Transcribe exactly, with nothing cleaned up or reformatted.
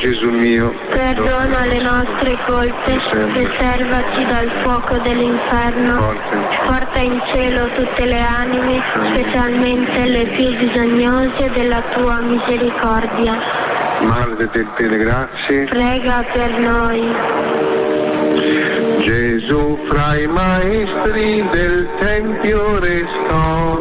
Gesù mio, perdona le nostre colpe, preservaci dal fuoco dell'inferno, porta in cielo tutte le anime, specialmente le più bisognose della tua misericordia. Madre del piene grazie, Prega per noi. Gesù fra i maestri del Tempio restò.